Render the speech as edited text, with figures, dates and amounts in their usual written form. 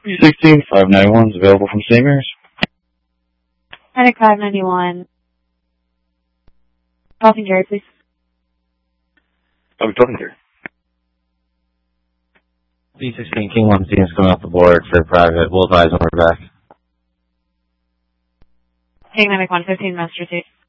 B16 591 is available from St. Mary's. Medic 591. Talking Jerry, please. I'll be talking here. B16 King 1 is coming off the board for private. We'll advise when we're back. King Medic 115, Master 2.